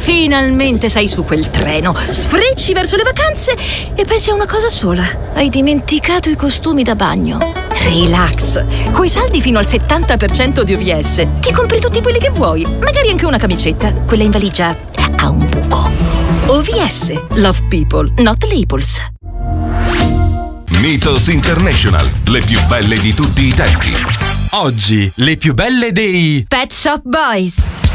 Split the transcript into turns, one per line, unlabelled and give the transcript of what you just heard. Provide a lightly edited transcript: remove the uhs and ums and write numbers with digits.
Finalmente sei su quel treno, sfrecci verso le vacanze e pensi a una cosa sola. Hai dimenticato i costumi da bagno. Relax, coi saldi fino al 70% di OVS ti compri tutti quelli che vuoi, magari anche una camicetta. Quella in valigia ha un buco. OVS, Love People, Not Labels.
Mythos International, le più belle di tutti i tempi.
Oggi, le più belle dei
Pet Shop Boys.